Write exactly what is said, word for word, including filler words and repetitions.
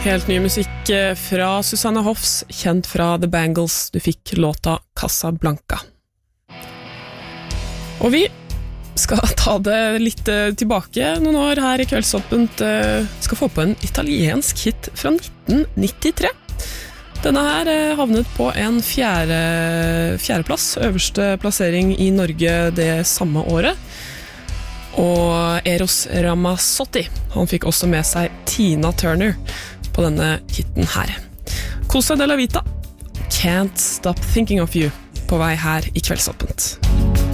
Helt ny musikk fra Susanne Hoffs, kjent fra The Bangles. Du fikk låta Casablanca. Og vi skal ta det litt tilbake noen år her i Kveldsåpent. Skal få på en italiensk hit fra nitten nittitre. Denne her havnet på en fjerde, fjerdeplass, øverste plassering i Norge det samme året. Og Eros Ramazzotti, han fikk også med seg Tina Turner på denne hitten her. Cosa della Vita, Can't Stop Thinking of You, på vei her i Kveldsåpent.